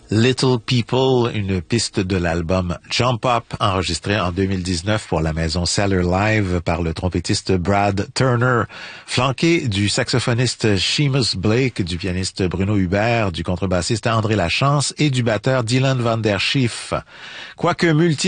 Little People, une piste de l'album Jump Up, enregistré en 2019 pour la maison Cellar Live par le trompettiste Brad Turner, flanqué du saxophoniste Seamus Blake, du pianiste Bruno Hubert, du contrebassiste André Lachance et du batteur Dylan van der Schief. Quoique